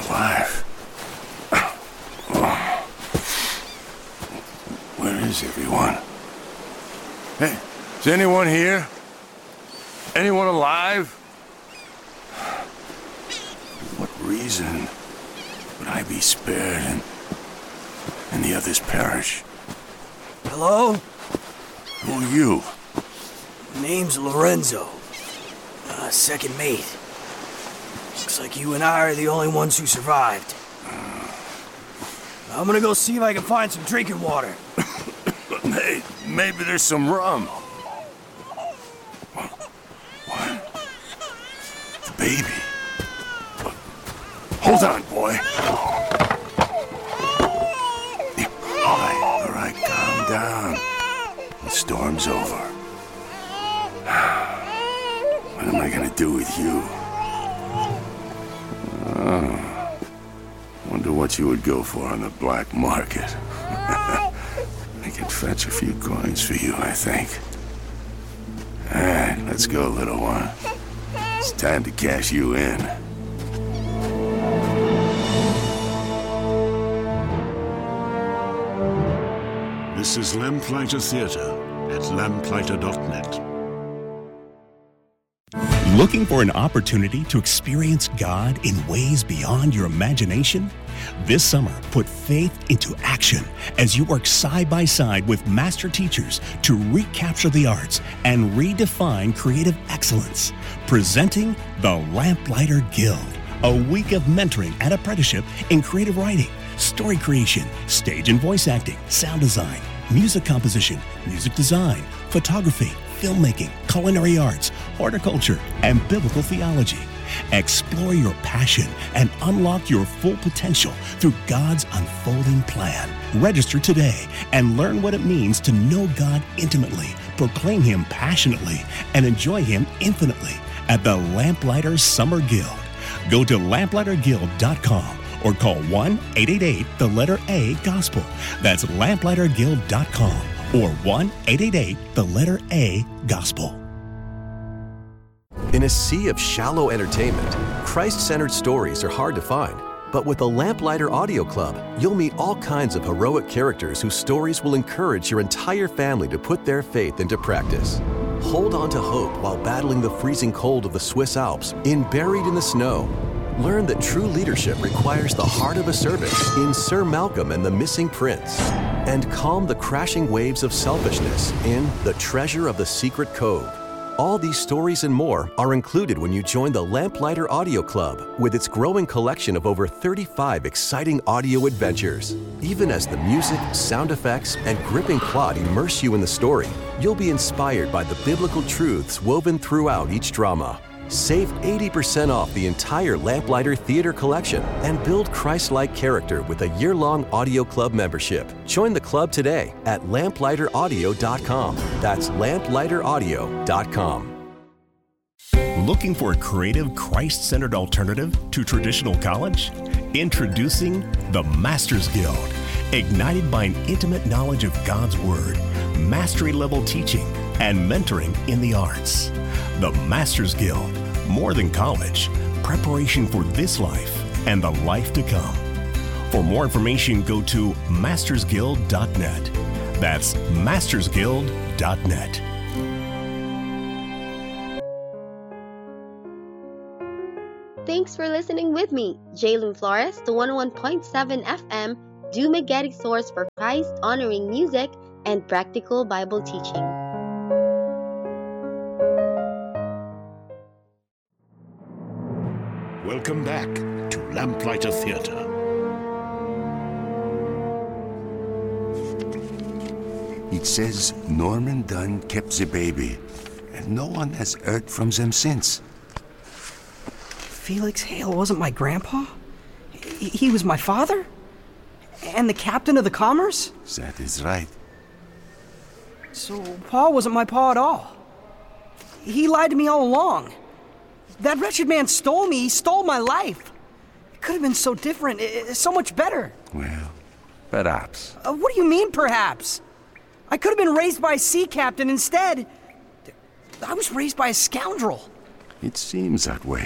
alive. Where is everyone? Hey, is anyone here? Anyone alive? For what reason would I be spared and the others perish? Hello? Who are you? Name's Lorenzo. Second mate. Looks like you and I are the only ones who survived. I'm gonna go see if I can find some drinking water. Hey, maybe there's some rum. What? The baby. Hold on, boy. All right, calm down. The storm's over. What am I gonna do with you? Wonder what you would go for on the black market. I can fetch a few coins for you, I think. All right, let's go, little one. It's time to cash you in. This is Lamplighter Theatre at lamplighter.net. Looking for an opportunity to experience God in ways beyond your imagination? This summer, put faith into action as you work side by side with master teachers to recapture the arts and redefine creative excellence. Presenting the Lamplighter Guild, a week of mentoring and apprenticeship in creative writing, story creation, stage and voice acting, sound design, music composition, music design, photography, filmmaking, culinary arts, horticulture, and biblical theology. Explore your passion and unlock your full potential through God's unfolding plan. Register today and learn what it means to know God intimately, proclaim Him passionately, and enjoy Him infinitely at the Lamplighter Summer Guild. Go to lamplighterguild.com or call 1-888-A-GOSPEL. That's lamplighterguild.com or 1-888-A-GOSPEL. In a sea of shallow entertainment, Christ-centered stories are hard to find. But with the Lamplighter Audio Club, you'll meet all kinds of heroic characters whose stories will encourage your entire family to put their faith into practice. Hold on to hope while battling the freezing cold of the Swiss Alps in Buried in the Snow. Learn that true leadership requires the heart of a servant in Sir Malcolm and the Missing Prince. And calm the crashing waves of selfishness in The Treasure of the Secret Cove. All these stories and more are included when you join the Lamplighter Audio Club with its growing collection of over 35 exciting audio adventures. Even as the music, sound effects, and gripping plot immerse you in the story, you'll be inspired by the biblical truths woven throughout each drama. Save 80% off the entire Lamplighter Theater collection and build Christ-like character with a year-long audio club membership. Join the club today at lamplighteraudio.com. That's lamplighteraudio.com. Looking for a creative, Christ-centered alternative to traditional college? Introducing the Masters Guild. Ignited by an intimate knowledge of God's Word, mastery-level teaching, and mentoring in the arts. The Masters Guild. More than college. Preparation for this life and the life to come. For more information, go to mastersguild.net. That's mastersguild.net. Thanks for listening with me, Jalen Flores, the 101.7 FM, Dumaguete source for Christ-honoring music and practical Bible teaching. Welcome back to Lamplighter Theatre. It says Norman Dunn kept the baby, and no one has heard from them since. Felix Hale wasn't my grandpa? He was my father? And the captain of the Commerce? That is right. So Pa wasn't my pa at all. He lied to me all along. That wretched man stole me. He stole my life. It could have been so different, so much better. Well, perhaps. What do you mean, perhaps? I could have been raised by a sea captain instead. I was raised by a scoundrel. It seems that way.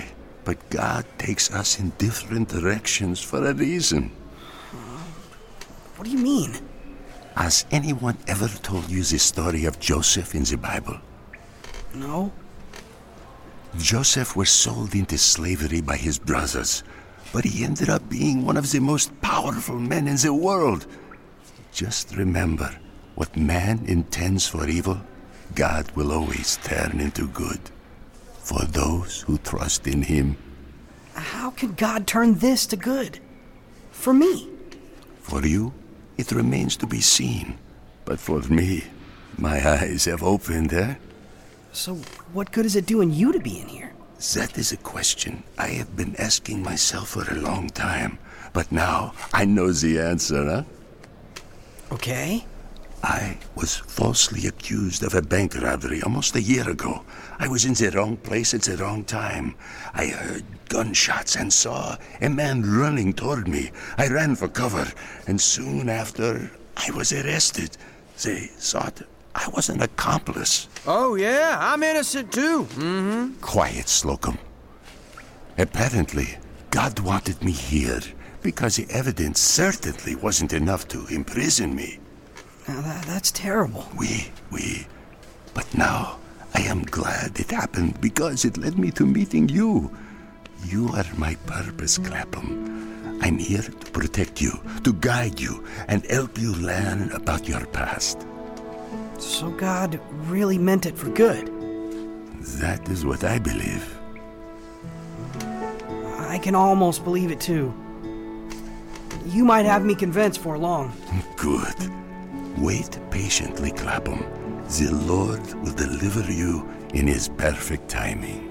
But God takes us in different directions for a reason. What do you mean? Has anyone ever told you the story of Joseph in the Bible? No? Joseph was sold into slavery by his brothers, but he ended up being one of the most powerful men in the world. Just remember, what man intends for evil, God will always turn into good for those who trust in him. How can God turn this to good? For me? For you, it remains to be seen. But for me, my eyes have opened, eh? So what good is it doing you to be in here? That is a question I have been asking myself for a long time. But now I know the answer, huh? Okay. I was falsely accused of a bank robbery almost a year ago. I was in the wrong place at the wrong time. I heard gunshots and saw a man running toward me. I ran for cover, and soon after, I was arrested. They thought I was an accomplice. Oh, yeah, I'm innocent too. Quiet, Slocum. Apparently, God wanted me here because the evidence certainly wasn't enough to imprison me. Now that's terrible. But now, I am glad it happened because it led me to meeting you. You are my purpose, Clapham. I'm here to protect you, to guide you, and help you learn about your past. So God really meant it for good. That is what I believe. I can almost believe it too. You might have me convinced for long. Good. Wait patiently, Clapham. The Lord will deliver you in his perfect timing.